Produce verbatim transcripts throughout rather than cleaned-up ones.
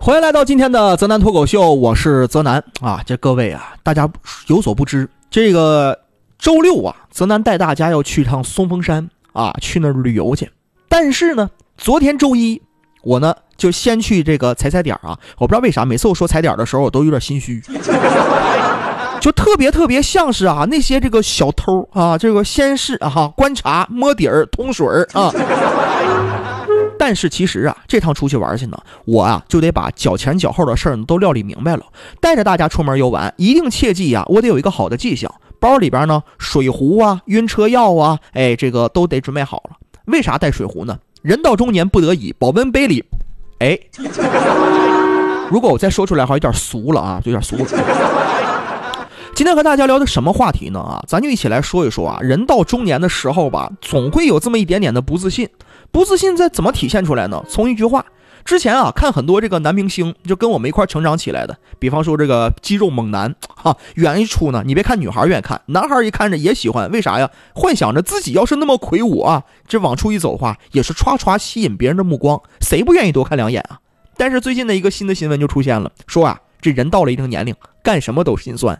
欢迎来到今天的泽南脱口秀，我是泽南啊。这各位啊，大家有所不知，这个周六啊，泽南带大家要去趟松峰山啊，去那儿旅游去。但是呢，昨天周一，我呢就先去这个踩踩点啊。我不知道为啥，每次我说踩点的时候，我都有点心虚，就特别特别像是啊那些这个小偷啊，这个先是啊观察摸底儿通水儿啊。但是其实啊，这趟出去玩去呢，我啊就得把脚前脚后的事儿都料理明白了。带着大家出门游玩，一定切记啊，我得有一个好的迹象。包里边呢，水壶啊、晕车药啊，哎，这个都得准备好了。为啥带水壶呢？人到中年不得已，保温杯里，哎，如果我再说出来的话，有点俗了啊，有点俗了。今天和大家聊的什么话题呢？啊，咱就一起来说一说啊，人到中年的时候吧，总会有这么一点点的不自信。不自信在怎么体现出来呢？从一句话，之前啊看很多这个男明星，就跟我们一块成长起来的，比方说这个肌肉猛男啊，远一出呢，你别看女孩愿意看，男孩一看着也喜欢，为啥呀？幻想着自己要是那么魁梧啊，这往出一走的话，也是歘歘吸引别人的目光，谁不愿意多看两眼啊？但是最近的一个新的新闻就出现了，说啊，这人到了一定年龄，干什么都心酸。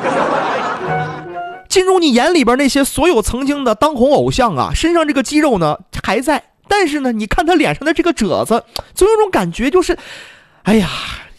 进入你眼里边那些所有曾经的当红偶像啊，身上这个肌肉呢还在，但是呢，你看他脸上的这个褶子，总有种感觉就是，哎呀，